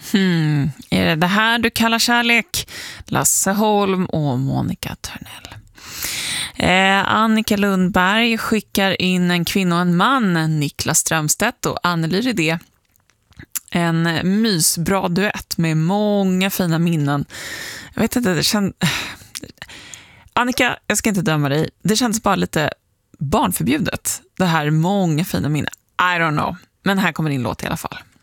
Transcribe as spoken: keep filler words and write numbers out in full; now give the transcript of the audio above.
Hmm, är det det här du kallar kärlek? Lasse Holm och Monica Törnell. Eh, Annika Lundberg skickar in En kvinna och en man, Niklas Strömstedt och Anneli Rydé. En mysbra duett med många fina minnen. Jag vet inte, det känns... Annika, jag ska inte döma dig. Det känns bara lite barnförbjudet. Det här många fina minnen. I don't know. Men här kommer din låt i alla fall.